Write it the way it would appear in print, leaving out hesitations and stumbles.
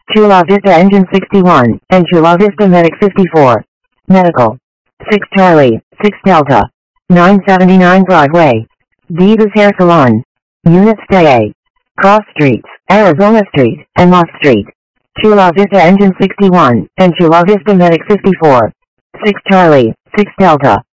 Chula Vista Engine 61, and Chula Vista Medic 54. Medical. 6 Charlie, 6 Delta. 979 Broadway. Divas Hair Salon. Unit Stay. Cross Streets, Arizona Street, and Moss Street. Chula Vista Engine 61, and Chula Vista Medic 54. 6 Charlie, 6 Delta.